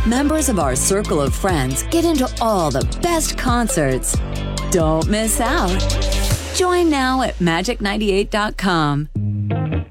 members of our circle of friends get into all the best concerts. Don't miss out. Join now at magic98.com.